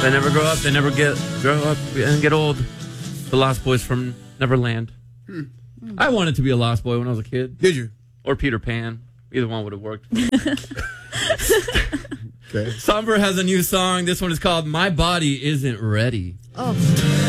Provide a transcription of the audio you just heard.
They never grow up. They never grow up and get old. The Lost Boys from Neverland. I wanted to be a Lost Boy when I was a kid. Did you? Or Peter Pan. Either one would have worked. Okay. Somber has a new song. This one is called My Body Isn't Ready. Oh.